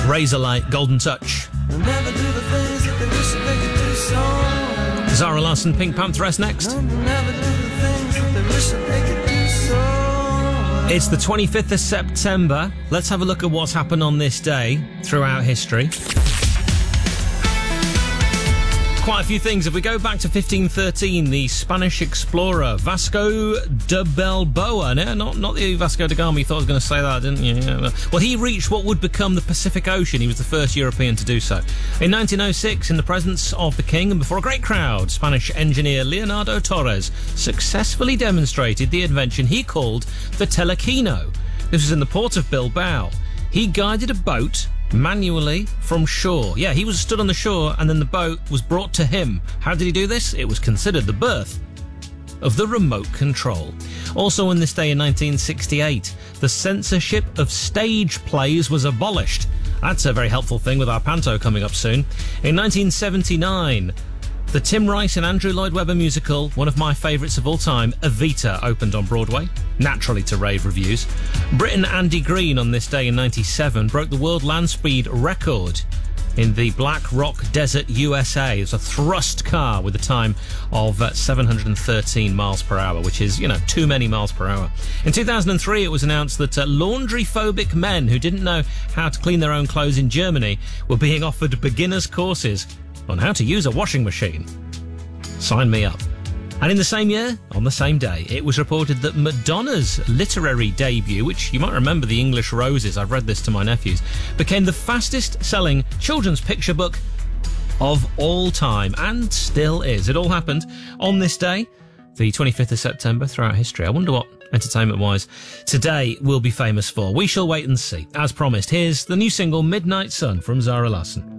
Razorlight, Golden Touch. Zara Larsson, Pink Pantheress next. It's the 25th of September. Let's have a look at what's happened on this day throughout history. Quite a few things. If we go back to 1513, the Spanish explorer Vasco de Balboa, no, not the Vasco da Gama, you thought I was going to say that, didn't you? Yeah. Well, he reached what would become the Pacific Ocean. He was the first European to do so. In 1906, in the presence of the king and before a great crowd, Spanish engineer Leonardo Torres successfully demonstrated the invention he called the telequino. This was in the port of Bilbao. He guided a boat manually from shore. Yeah, he was stood on the shore and then the boat was brought to him. How did he do this? It was considered the birth of the remote control. Also on this day in 1968, the censorship of stage plays was abolished. That's a very helpful thing with our panto coming up soon. In 1979, the Tim Rice and Andrew Lloyd Webber musical, one of my favourites of all time, Evita, opened on Broadway, naturally to rave reviews. Briton Andy Green on this day in 97 broke the world land speed record in the Black Rock Desert, USA. It's a thrust car with a time of 713 miles per hour, which is, too many miles per hour. In 2003, it was announced that laundry-phobic men who didn't know how to clean their own clothes in Germany were being offered beginners courses on how to use a washing machine. Sign me up. And in the same year, on the same day, it was reported that Madonna's literary debut, which you might remember, The English Roses, I've read this to my nephews, became the fastest-selling children's picture book of all time, and still is. It all happened on this day, the 25th of September, throughout history. I wonder what, entertainment-wise, today will be famous for. We shall wait and see. As promised, here's the new single, Midnight Sun, from Zara Larsson.